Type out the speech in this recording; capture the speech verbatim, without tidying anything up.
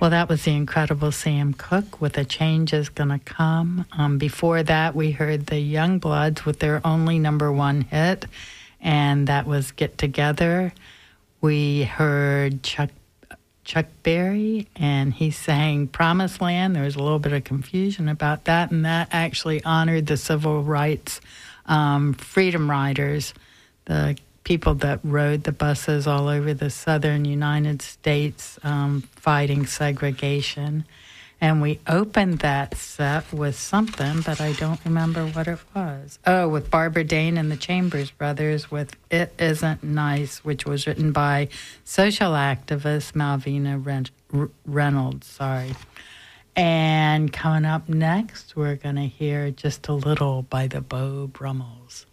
Well, that was the incredible Sam Cooke with A Change Is Gonna Come. Um, before that, we heard the Youngbloods with their only number one hit, and that was Get Together. We heard Chuck Chuck Berry, and he sang Promised Land. There was a little bit of confusion about that, and that actually honored the civil rights um, freedom riders, the people that rode the buses all over the southern United States um, fighting segregation. And we opened that set with something, but I don't remember what it was. Oh, with Barbara Dane and the Chambers Brothers with It Isn't Nice, which was written by social activist Malvina Ren- Reynolds. Sorry. And coming up next, we're going to hear Just a Little by the Beau Brummels.